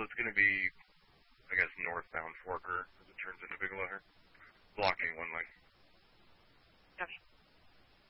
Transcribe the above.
So it's going to be, I guess, northbound Forker as it turns into Bigelow here, blocking one lane.